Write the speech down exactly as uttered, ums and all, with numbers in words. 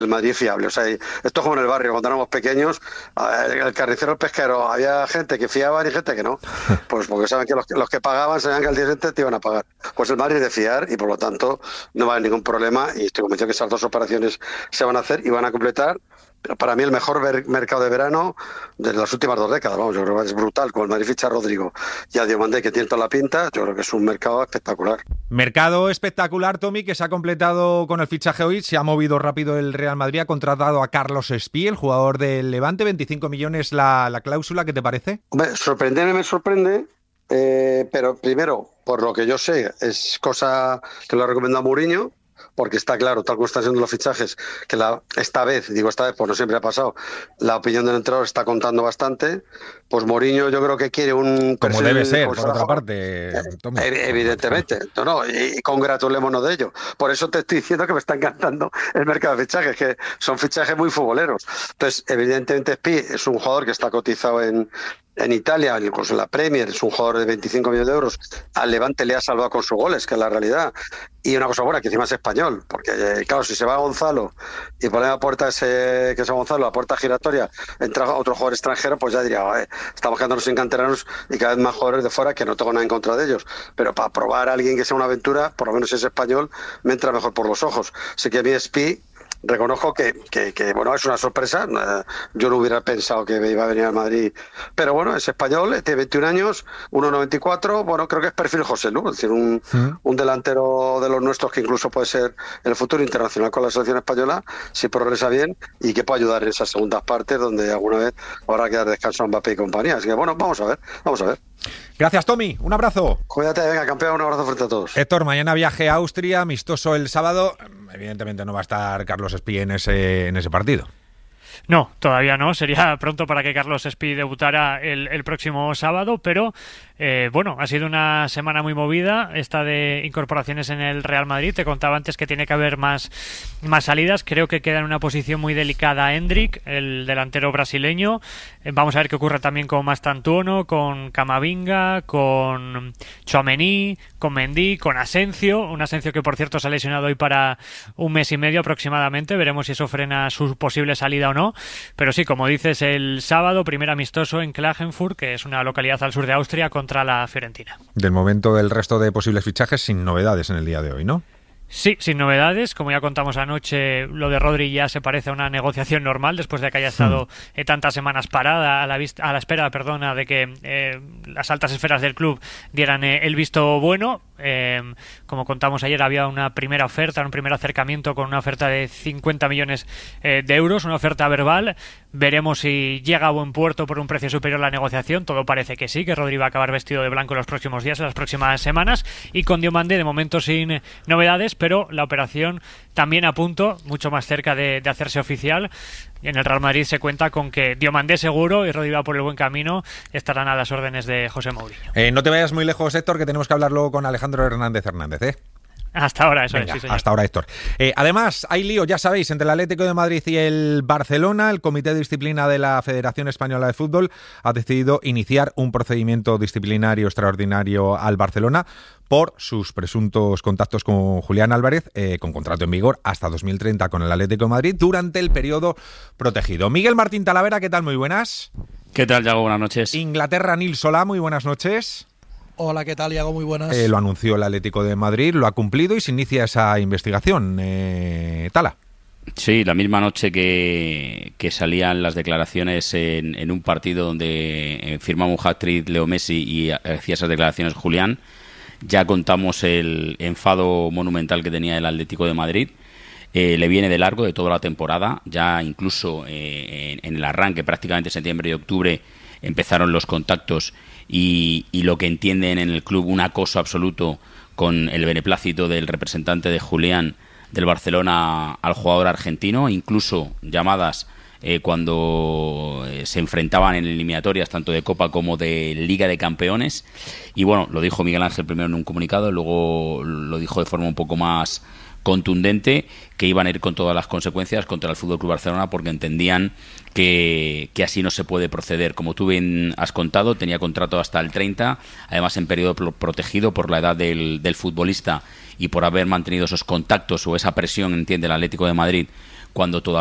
el Madrid es fiable. O sea, esto es como en el barrio, cuando éramos pequeños, el, el carnicero, el pesquero, había gente que fiaba y gente que no. Pues porque saben que los, los que pagaban sabían que al día siguiente te iban a pagar. Pues el Madrid es de fiar y por lo tanto no va a haber ningún problema y estoy convencido que esas dos operaciones se van a hacer y van a completar. Para mí el mejor ver, mercado de verano de las últimas dos décadas, vamos, yo creo que es brutal, con el Madrid ficha a Rodrigo y a Diomandé, que tiene toda la pinta, yo creo que es un mercado espectacular. Mercado espectacular, Tommy, que se ha completado con el fichaje hoy, se ha movido rápido el Real Madrid, ha contratado a Carlos Espí, el jugador del Levante, veinticinco millones la, la cláusula, ¿qué te parece? Hombre, sorprenderme me sorprende, eh, pero primero, por lo que yo sé, es cosa que lo ha recomendado Mourinho, porque está claro, tal como están siendo los fichajes, que la, esta vez, digo esta vez, pues no siempre ha pasado, la opinión del entrenador está contando bastante, pues Mourinho yo creo que quiere un... Como debe ser, por otra parte, Tommy. Evidentemente, no, no, y congratulémonos de ello. Por eso te estoy diciendo que me está encantando el mercado de fichajes, que son fichajes muy futboleros. Entonces, evidentemente, Spi es un jugador que está cotizado en... en Italia, incluso en la Premier, es un jugador de veinticinco millones de euros. Al Levante le ha salvado con sus goles, que es la realidad. Y una cosa buena, que encima es español, porque claro, si se va a Gonzalo y pone la puerta ese, que es a Gonzalo, la puerta giratoria, entra otro jugador extranjero, pues ya diría, eh, estamos quedándonos sin canteranos y cada vez más jugadores de fuera, que no tengo nada en contra de ellos. Pero para probar a alguien que sea una aventura, por lo menos si es español, me entra mejor por los ojos. Así que a mí Spi, reconozco que, que, que, bueno, es una sorpresa. Yo no hubiera pensado que iba a venir al Madrid. Pero bueno, es español, tiene veintiún años, uno noventa y cuatro. Bueno, creo que es perfil José Lu, es decir, un, sí. un delantero de los nuestros que incluso puede ser en el futuro internacional con la selección española, si progresa bien y que puede ayudar en esas segundas partes donde alguna vez habrá que dar descanso a Mbappé y compañía. Así que bueno, vamos a ver, vamos a ver. Gracias, Tommy. Un abrazo. Cuídate, venga, campeón. Un abrazo frente a todos. Héctor, mañana viaje a Austria, amistoso el sábado. Evidentemente no va a estar Carlos Espí en ese, en ese partido. No, todavía no. Sería pronto para que Carlos Espí debutara el, el próximo sábado, pero eh, bueno, ha sido una semana muy movida esta de incorporaciones en el Real Madrid. Te contaba antes que tiene que haber más, más salidas. Creo que queda en una posición muy delicada Endrick, el delantero brasileño. Eh, vamos a ver qué ocurre también con Mastantuono, con Camavinga, con Tchouaméni, con Mendy, con Asensio. Un Asensio que, por cierto, se ha lesionado hoy para un mes y medio aproximadamente. Veremos si eso frena su posible salida o no. Pero sí, como dices, el sábado, primer amistoso en Klagenfurt, que es una localidad al sur de Austria, contra la Fiorentina. Del momento del resto de posibles fichajes, sin novedades en el día de hoy, ¿no? Sí, sin novedades. Como ya contamos anoche, lo de Rodri ya se parece a una negociación normal después de que haya estado eh, tantas semanas parada a la, vista, a la espera perdona, de que eh, las altas esferas del club dieran eh, el visto bueno. Eh, como contamos ayer, había una primera oferta, un primer acercamiento con una oferta de cincuenta millones eh, de euros, una oferta verbal. Veremos si llega a buen puerto por un precio superior a la negociación. Todo parece que sí, que Rodri va a acabar vestido de blanco en los próximos días, en las próximas semanas. Y con Diomandé, de momento sin novedades, pero la operación también a punto, mucho más cerca de, de hacerse oficial. En el Real Madrid se cuenta con que Diomandé seguro y Rodri va por el buen camino, estarán a las órdenes de José Mourinho. Eh, no te vayas muy lejos, Héctor, que tenemos que hablar luego con Alejandro Hernández Hernández, ¿eh? Hasta ahora, eso Venga, es, sí, señor. Hasta ahora, Héctor. Eh, además, hay lío, ya sabéis, entre el Atlético de Madrid y el Barcelona. El Comité de Disciplina de la Federación Española de Fútbol ha decidido iniciar un procedimiento disciplinario extraordinario al Barcelona por sus presuntos contactos con Julián Álvarez, eh, con contrato en vigor hasta dos mil treinta con el Atlético de Madrid, durante el periodo protegido. Miguel Martín Talavera, ¿qué tal? Muy buenas. ¿Qué tal, Yago? Buenas noches. Inglaterra, Nil Solá, muy buenas noches. Hola, ¿qué tal, Iago? Muy buenas. Eh, lo anunció el Atlético de Madrid, lo ha cumplido y se inicia esa investigación. Eh, Tala. Sí, la misma noche que, que salían las declaraciones en, en un partido donde firmaba un hat-trick Leo Messi y hacía esas declaraciones Julián, ya contamos el enfado monumental que tenía el Atlético de Madrid. Eh, le viene de largo de toda la temporada, ya incluso eh, en, en el arranque, prácticamente septiembre y octubre, empezaron los contactos y, y lo que entienden en el club, un acoso absoluto con el beneplácito del representante de Julián del Barcelona al jugador argentino, incluso llamadas eh, cuando se enfrentaban en eliminatorias tanto de Copa como de Liga de Campeones. Y bueno, lo dijo Miguel Ángel primero en un comunicado, luego lo dijo de forma un poco más contundente, que iban a ir con todas las consecuencias contra el F C Barcelona porque entendían que, que así no se puede proceder. Como tú bien has contado, tenía contrato hasta el treinta, además en periodo protegido por la edad del, del futbolista y por haber mantenido esos contactos o esa presión, entiende el Atlético de Madrid, cuando todavía